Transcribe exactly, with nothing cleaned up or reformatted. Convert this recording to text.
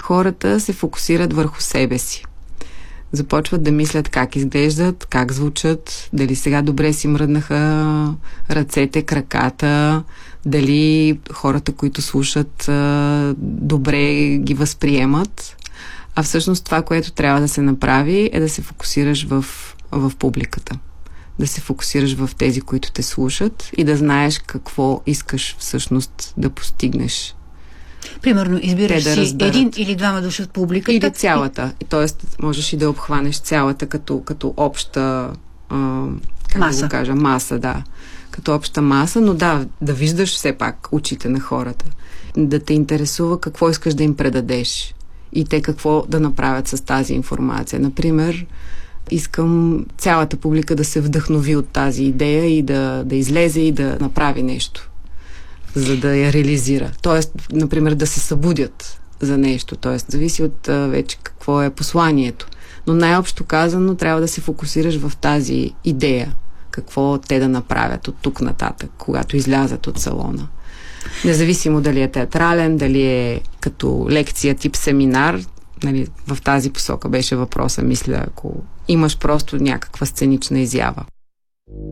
хората се фокусират върху себе си. Започват да мислят как изглеждат, как звучат, дали сега добре си мръднаха ръцете, краката, дали хората, които слушат, добре ги възприемат. А всъщност това, което трябва да се направи, е да се фокусираш в, в публиката. Да се фокусираш в тези, които те слушат и да знаеш какво искаш всъщност да постигнеш. Примерно, избираш да си разберат. един или двама души от публиката. Или цялата. И... Тоест, можеш и да обхванеш цялата като, като обща а, как маса. Да го кажа, маса, да. Като обща маса, но да, да виждаш все пак очите на хората. Да те интересува какво искаш да им предадеш и те какво да направят с тази информация. Например, искам цялата публика да се вдъхнови от тази идея и да, да излезе и да направи нещо, за да я реализира. Тоест, например, да се събудят за нещо. Тоест, зависи от а, вече какво е посланието. Но най-общо казано, трябва да се фокусираш в тази идея. Какво те да направят от тук нататък, когато излязат от салона. Независимо дали е театрален, дали е като лекция тип семинар, нали, в тази посока беше въпроса, мисля, ако имаш просто някаква сценична изява.